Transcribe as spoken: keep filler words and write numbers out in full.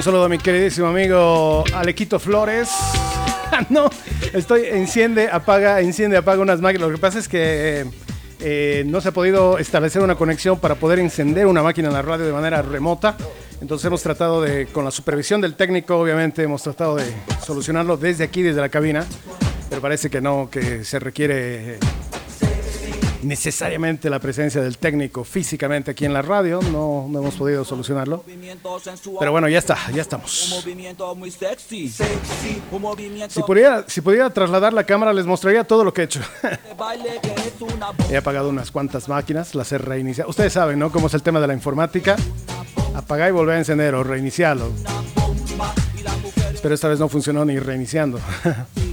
saludo a mi queridísimo amigo Alequito Flores. No, estoy, enciende, apaga, enciende, apaga unas máquinas. Lo que pasa es que eh, no se ha podido establecer una conexión para poder encender una máquina en la radio de manera remota. Entonces hemos tratado de, con la supervisión del técnico, obviamente hemos tratado de solucionarlo desde aquí, desde la cabina. Pero parece que no, que se requiere necesariamente la presencia del técnico físicamente aquí en la radio. No, no hemos podido solucionarlo. Pero bueno, ya está, ya estamos. Si pudiera, si pudiera trasladar la cámara, les mostraría todo lo que he hecho. He apagado unas cuantas máquinas, las he reiniciado. Ustedes saben, ¿no?, cómo es el tema de la informática. Apagar y volver a encender o reiniciarlo. Pero esta vez no funcionó ni reiniciando.